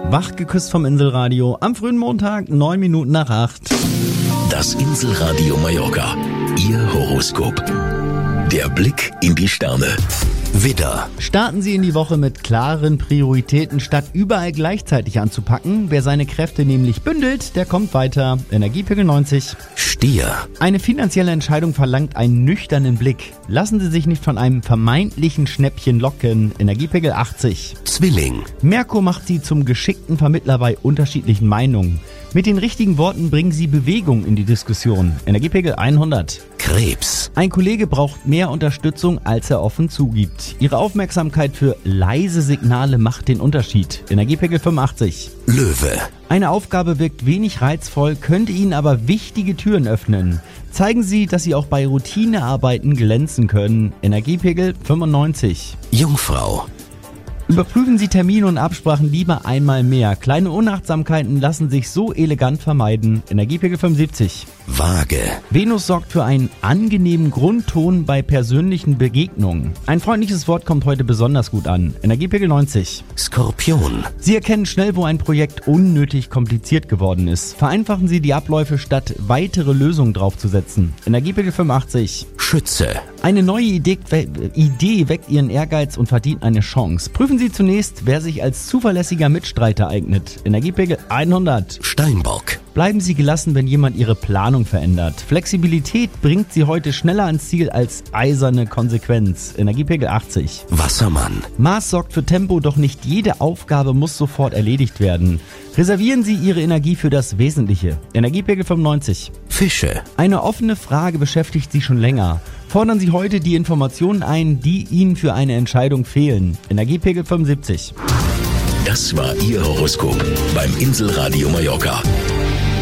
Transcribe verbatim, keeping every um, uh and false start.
Wach geküsst vom Inselradio am frühen Montag, neun Minuten nach acht. Das Inselradio Mallorca. Ihr Horoskop. Der Blick in die Sterne. Widder. Starten Sie in die Woche mit klaren Prioritäten, statt überall gleichzeitig anzupacken. Wer seine Kräfte nämlich bündelt, der kommt weiter. Energiepegel neunzig. Stier. Eine finanzielle Entscheidung verlangt einen nüchternen Blick. Lassen Sie sich nicht von einem vermeintlichen Schnäppchen locken. Energiepegel achtzig. Zwilling. Merkur macht Sie zum geschickten Vermittler bei unterschiedlichen Meinungen. Mit den richtigen Worten bringen Sie Bewegung in die Diskussion. Energiepegel hundert. Krebs. Ein Kollege braucht mehr Unterstützung, als er offen zugibt. Ihre Aufmerksamkeit für leise Signale macht den Unterschied. Energiepegel fünfundachtzig. Löwe. Eine Aufgabe wirkt wenig reizvoll, könnte Ihnen aber wichtige Türen öffnen. Zeigen Sie, dass Sie auch bei Routinearbeiten glänzen können. Energiepegel fünfundneunzig. Jungfrau. Überprüfen Sie Termine und Absprachen lieber einmal mehr. Kleine Unachtsamkeiten lassen sich so elegant vermeiden. Energiepegel fünfundsiebzig. Waage. Venus sorgt für einen angenehmen Grundton bei persönlichen Begegnungen. Ein freundliches Wort kommt heute besonders gut an. Energiepegel neunzig. Skorpion. Sie erkennen schnell, wo ein Projekt unnötig kompliziert geworden ist. Vereinfachen Sie die Abläufe, statt weitere Lösungen draufzusetzen. Energiepegel fünfundachtzig. Schütze. Eine neue Idee, Idee weckt Ihren Ehrgeiz und verdient eine Chance. Prüfen Sie zunächst, wer sich als zuverlässiger Mitstreiter eignet. Energiepegel hundert. Steinbock. Bleiben Sie gelassen, wenn jemand Ihre Planung verändert. Flexibilität bringt Sie heute schneller ans Ziel als eiserne Konsequenz. Energiepegel achtzig. Wassermann. Mars sorgt für Tempo, doch nicht jede Aufgabe muss sofort erledigt werden. Reservieren Sie Ihre Energie für das Wesentliche. Energiepegel fünfundneunzig. Fische. Eine offene Frage beschäftigt Sie schon länger. Fordern Sie heute die Informationen ein, die Ihnen für eine Entscheidung fehlen. Energiepegel fünfundsiebzig. Das war Ihr Horoskop beim Inselradio Mallorca.